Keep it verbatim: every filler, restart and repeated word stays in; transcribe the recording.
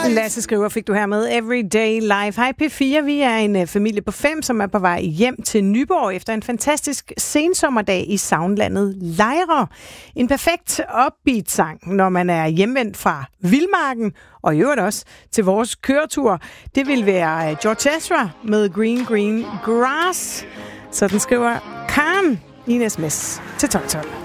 Lasse skriver, fik du her med Everyday Life. Hej P fire, vi er en uh, familie på fem, som er på vej hjem til Nyborg efter en fantastisk sensommerdag i Soundlandet Lejre. En perfekt upbeat sang, når man er hjemvendt fra Vildmarken, og i øvrigt også til vores køretur. Det vil være uh, George Ezra med Green Green Grass. Så den skriver Karen i en sms til tolv tolv.